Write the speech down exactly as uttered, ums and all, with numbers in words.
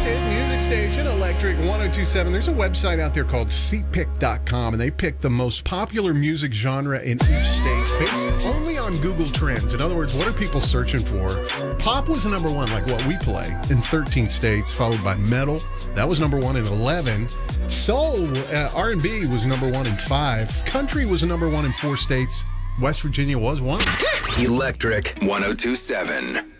hit music station, Electric one oh two point seven. There's a website out there called seat pick dot com, and they pick the most popular music genre in each state based only on Google Trends. In other words, what are people searching for? Pop was number one, like what we play, in thirteen states, followed by metal. That was number one in eleven. Soul, uh, R and B was number one in five. Country was number one in four states. West Virginia was one. Electric one oh two point seven.